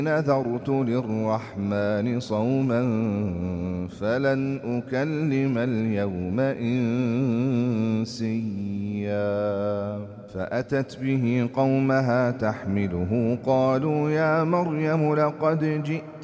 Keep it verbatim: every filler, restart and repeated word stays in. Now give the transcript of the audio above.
نذرت للرحمن صوما فلن أكلم اليوم إنسيا فأتت به قومها تحمله قالوا يا مريم لقد جئت